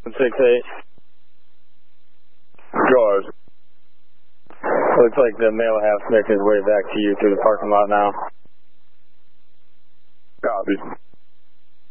68. Yours. Looks like the male half's making his way back to you through the parking lot now. Copy.